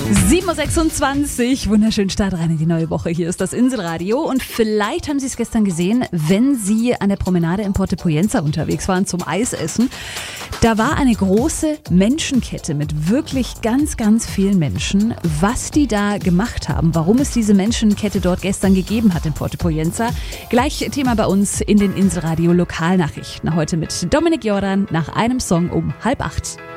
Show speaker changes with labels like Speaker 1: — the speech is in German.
Speaker 1: 7.26 Uhr, wunderschönen Start rein in die neue Woche. Hier ist das Inselradio und vielleicht haben Sie es gestern gesehen, wenn Sie an der Promenade in Porto Poyenza unterwegs waren zum Eisessen. Da war eine große Menschenkette mit wirklich ganz, ganz vielen Menschen. Was die da gemacht haben, warum es diese Menschenkette dort gestern gegeben hat in Porto Poyenza. Gleich Thema bei uns in den Inselradio Lokalnachrichten. Heute mit Dominik Jordan nach einem Song um 7:30.